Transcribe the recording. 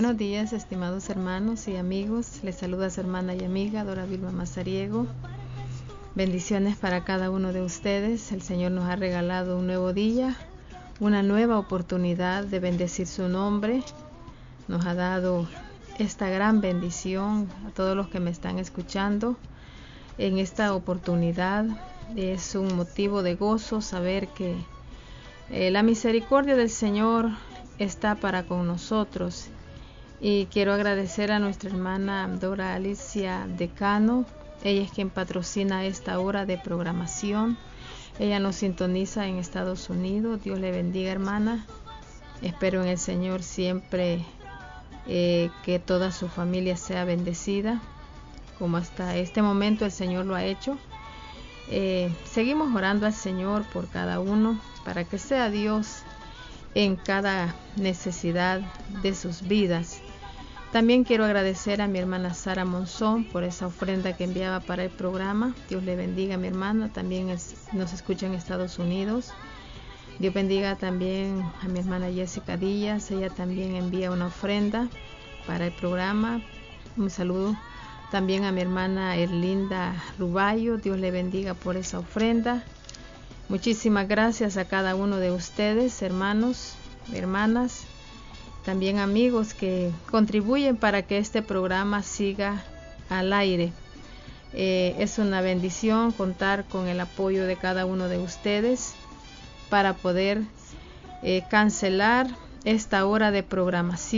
Buenos días, estimados hermanos y amigos. Les saluda su hermana y amiga Dora Vilma Mazariego. Bendiciones para cada uno de ustedes. El Señor nos ha regalado un nuevo día, una nueva oportunidad de bendecir su nombre. Nos ha dado esta gran bendición a todos los que me están escuchando. En esta oportunidad es un motivo de gozo saber que la misericordia del Señor está para con nosotros. Y quiero agradecer a nuestra hermana Dora Alicia Decano. Ella es quien patrocina esta hora de programación. Ella nos sintoniza en Estados Unidos. Dios le bendiga, hermana. Espero en el Señor siempre que toda su familia sea bendecida, como hasta este momento el Señor lo ha hecho. Seguimos orando al Señor por cada uno, para que sea Dios en cada necesidad de sus vidas. También quiero agradecer a mi hermana Sara Monzón por esa ofrenda que enviaba para el programa. Dios le bendiga a mi hermana, también nos escucha en Estados Unidos. Dios bendiga también a mi hermana Jessica Díaz, ella también envía una ofrenda para el programa. Un saludo también a mi hermana Erlinda Ruballo, Dios le bendiga por esa ofrenda. Muchísimas gracias a cada uno de ustedes, hermanos, hermanas, también amigos que contribuyen para que este programa siga al aire. Es una bendición contar con el apoyo de cada uno de ustedes para poder cancelar esta hora de programación.